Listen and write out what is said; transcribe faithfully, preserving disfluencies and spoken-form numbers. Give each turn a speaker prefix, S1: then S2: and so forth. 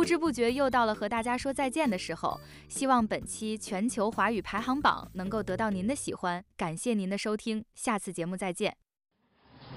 S1: 不知不觉又到了和大家说再见的时候，希望本期全球华语排行榜能够得到您的喜欢，感谢您的收听，下次节目再见。